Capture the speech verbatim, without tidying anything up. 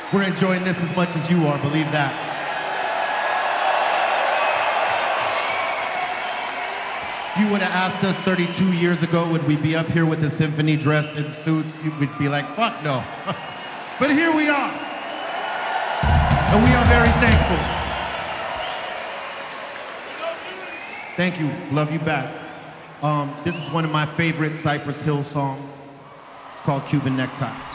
We're enjoying this as much as you are, believe that. If you would have asked us thirty-two years ago, would we be up here with the symphony dressed in suits, you would be like, fuck no. But here we are. And we are very thankful. Thank you, love you back. Um, this is one of my favorite Cypress Hill songs. It's called Cuban Necktie.